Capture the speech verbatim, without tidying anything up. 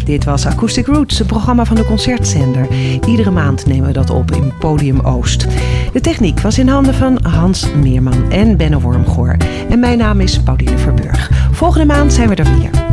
Dit was Acoustic Roots, het programma van de Concertzender. Iedere maand nemen we dat op in Podium Oost. De techniek was in handen van Hans Meerman en Benno Wormgoor. En mijn naam is Pauline Verburg. Volgende maand zijn we er weer.